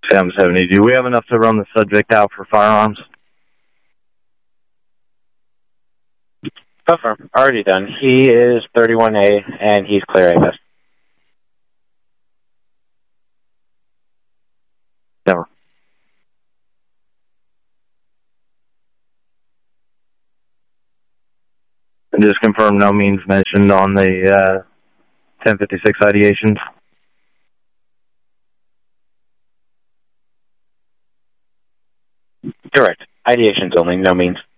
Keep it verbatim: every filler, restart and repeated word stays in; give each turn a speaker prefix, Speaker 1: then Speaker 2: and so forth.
Speaker 1: Sam seventy, do we have enough to run the subject out for firearms?
Speaker 2: Confirm. Already done. He is thirty-one A, and he's clear A S.
Speaker 1: Never. And just confirm no means mentioned on the uh, ten fifty-six ideations.
Speaker 2: Correct. Ideations only, no means.